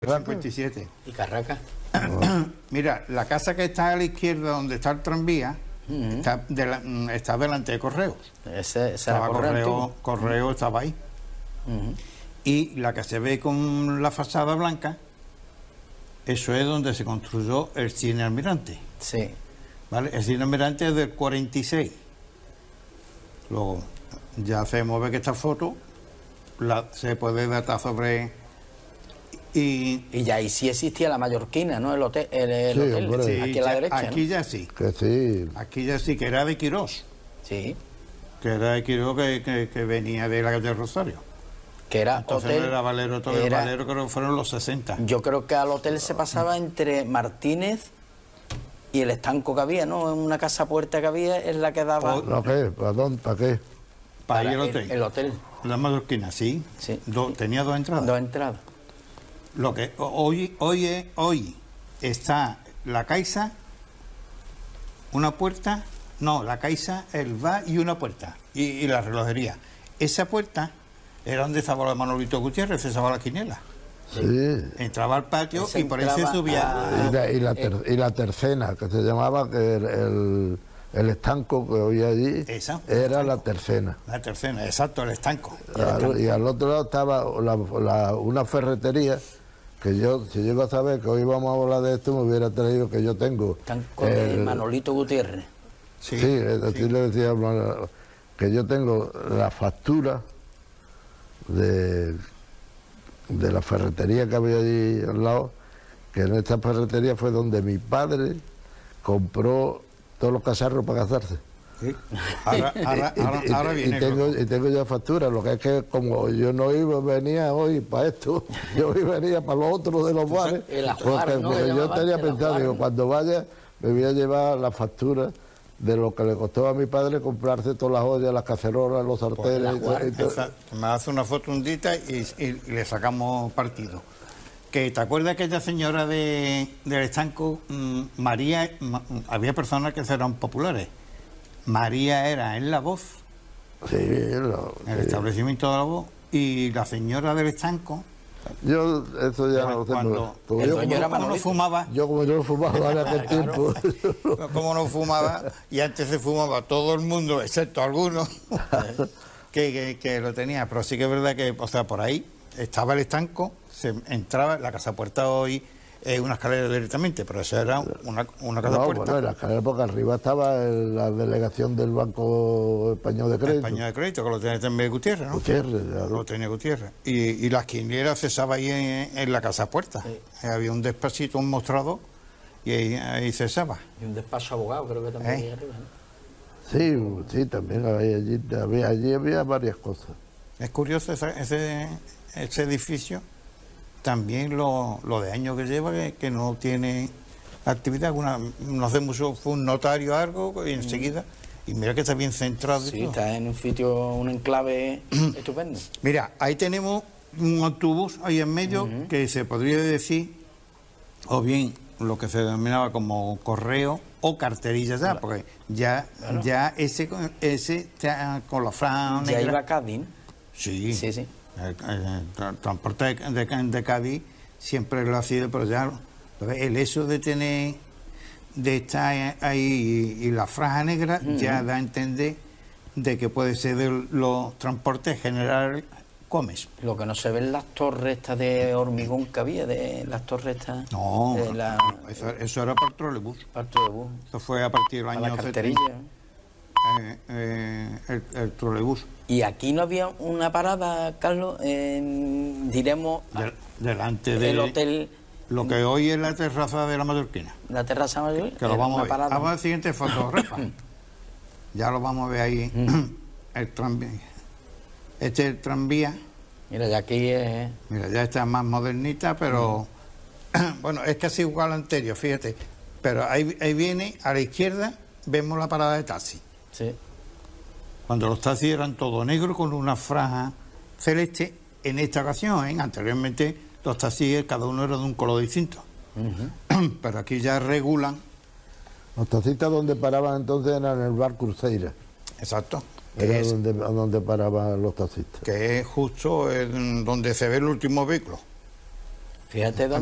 57. ¿Y Carraca? Mira, la casa que está a la izquierda, donde está el tranvía, está delante de Correos. Ese Estaba Correo estaba ahí. Y la que se ve con la fachada blanca, eso es donde se construyó el Cine Almirante. Sí. ¿Vale? El Cine Almirante es del 46. Luego, ya hacemos ver que esta foto se puede datar sobre... Y ya ahí sí existía la Mallorquina, ¿no? El hotel, el Sí, hotel. hombre. Sí, aquí a la derecha, aquí ¿no? ya sí. Que sí. Aquí ya sí, que era de Quirós. Sí. Que era de Quirós que venía de la calle Rosario. Que era Entonces hotel. no era Valero, todo el Valero, creo que fueron los 60. Yo creo que al hotel se pasaba entre Martínez y el estanco que había, ¿no? En una casa puerta que había es la que daba... ¿Para qué? ¿Para dónde? ¿Para qué? Para ir al hotel. El hotel. La Mallorquina, sí. Sí. Tenía dos entradas. Dos entradas. Lo que hoy está la Caixa, una puerta, no, la Caixa, el bar y una puerta, y la relojería. Esa puerta era donde estaba la Manolito Gutiérrez, se estaba la quiniela. Sí. Entraba al patio Ese y por ahí se entraba subía. Y la tercena, que se llamaba, que el estanco que había allí, Esa, era la tercena. La tercera, exacto, el estanco. Claro, y al otro lado estaba una ferretería, que yo, si llego a saber que hoy vamos a hablar de esto, me hubiera traído que yo tengo. Estanco de Manolito Gutiérrez. Sí, así le decía, que yo tengo la factura de la ferretería que había allí al lado, que en esta ferretería fue donde mi padre compró todos los cacharros para casarse. Sí. Ahora viene. Y tengo ya factura, lo que es que como yo no venía hoy para esto, yo venía para los otros de los bares, El ajuar, ¿no? porque yo tenía pensado, digo, cuando vaya me voy a llevar la factura de lo que le costó a mi padre comprarse todas las ollas, las cacerolas, los sartenes y todo. Me hace una foto hundita y le sacamos partido. Que te acuerdas aquella señora del estanco, María, había personas que eran populares. María era en La Voz, Sí, en el establecimiento de La Voz, y la señora del estanco, yo eso ya no sé. Porque el dueño era como no Manolito. fumaba, como yo no fumaba en aquel tiempo. como no fumaba, y antes se fumaba todo el mundo, excepto algunos, que lo tenía. Pero sí que es verdad que, o sea, por ahí estaba el estanco, se entraba, la casa puerta hoy es una escalera directamente, pero eso era una casa No, puerta. bueno, en la escalera, porque arriba estaba la delegación del Banco Español de Crédito. Español de Crédito, que lo tenía también Gutiérrez, ¿no? Gutiérrez, claro. Lo tenía Gutiérrez. Y las quinielas cesaba ahí en la casa puerta. Sí. Había un despachito, un mostrador, y ahí cesaba. Y un despacho abogado, creo que también había arriba, ¿no? Sí, también allí había varias cosas. Es curioso ese edificio, también lo de años que lleva, que no tiene actividad. No hace mucho, fue un notario algo, y enseguida, y mira que está bien centrado. Sí, está en un sitio, un enclave estupendo. Mira, ahí tenemos un autobús ahí en medio, que se podría decir, o bien lo que se denominaba como correo o carterilla ya, porque ya ese está con la franja Ya negra. iba a Cádiz, ¿no? Sí. Sí. El transporte de Cádiz siempre lo ha sido, pero ya el hecho de tener, de estar ahí y la franja negra, ya da a entender de que puede ser de los transportes General Gómez. Lo que no se ven las torres estas de hormigón que había, de las torres estas. No, de la eso era para el trolebús. parte de bus. Eso fue a partir del A la año carterilla. 70. El trolebús. Y aquí no había una parada, Carlos, diremos, Delante el del hotel, lo que hoy es la terraza de la Mallorquina. la terraza mayor. Que lo vamos a ver. Parada. Vamos a la siguiente foto, Rafa. Ya lo vamos a ver ahí. El tranvía. Este es el tranvía. Mira, ya aquí es... Mira, ya está más modernita, pero bueno, es casi igual al anterior, fíjate. Pero ahí viene, a la izquierda, vemos la parada de taxi. Sí. Cuando los taxis eran todo negro con una franja celeste, en esta ocasión, anteriormente los taxis cada uno era de un color distinto. Pero aquí ya regulan. Los taxistas donde paraban entonces eran en el bar Cruzeira. Exacto. Era donde paraban los taxistas. Que es justo donde se ve el último vehículo. Fíjate dónde